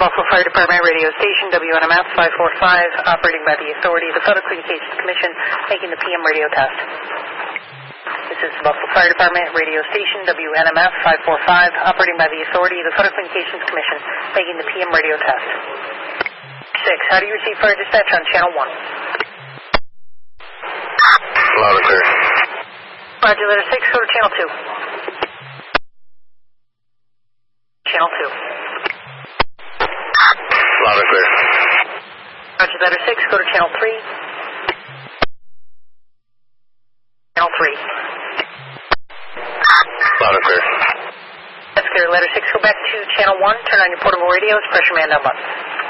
Buffalo Fire Department radio station, WNMF 545, operating by the authority of the Federal Communications Commission, making the PM radio test. This is the Buffalo Fire Department radio station, WNMF 545, operating by the authority of the Federal Communications Commission, making the PM radio test. 6, how do you receive fire dispatch on channel 1? Loud and clear. Roger, letter 6, go to channel 2. Channel 2. Loud and clear. Roger, letter 6, go to channel 3. Channel 3. Loud and clear. That's clear. Letter 6, go back to channel 1, turn on your portable radios, press your man down button.